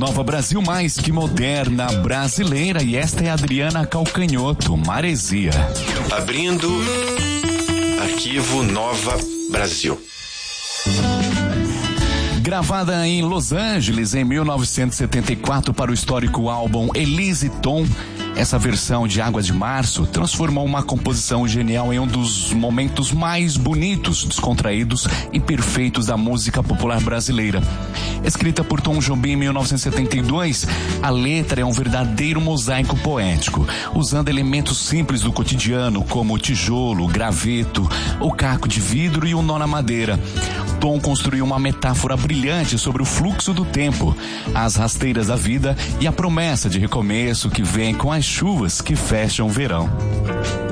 Nova Brasil mais que moderna, brasileira, e esta é a Adriana Calcanhoto, Maresia. Abrindo arquivo Nova Brasil. Gravada em Los Angeles em 1974 para o histórico álbum Elise Tom, essa versão de Águas de Março transformou uma composição genial em um dos momentos mais bonitos, descontraídos e perfeitos da música popular brasileira. Escrita por Tom Jobim em 1972, a letra é um verdadeiro mosaico poético, usando elementos simples do cotidiano, como o tijolo, o graveto, o caco de vidro e o nó na madeira. Tom construiu uma metáfora brilhante sobre o fluxo do tempo, as rasteiras da vida e a promessa de recomeço que vem com as chuvas que fecham o verão.